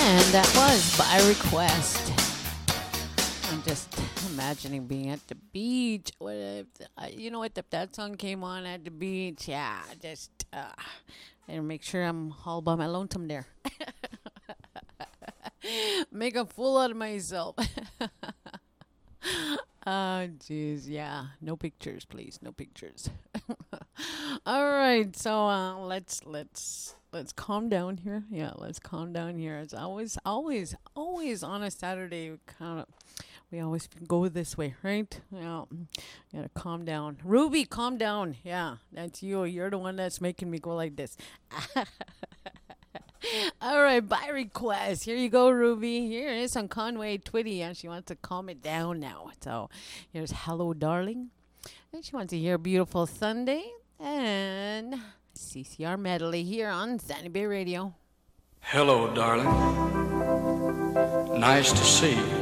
And that was by request. I'm just imagining being at the beach. What if, you know what? If that song came on at the beach, yeah, just and make sure I'm all by my lonesome there. Make a fool out of myself. Oh, jeez, yeah. No pictures, please. No pictures. All right, so let's calm down here. Yeah, let's calm down here. It's always on a Saturday. We always go this way, right? Yeah, gotta calm down. Ruby, calm down. Yeah, that's you. You're the one that's making me go like this. All right, by request. Here you go, Ruby. Here it is on Conway Twitty, and she wants to calm it down now. So here's Hello, Darling. And she wants to hear Beautiful Sunday and CCR Medley here on Sandy Bay Radio. Hello, darling. Nice to see you.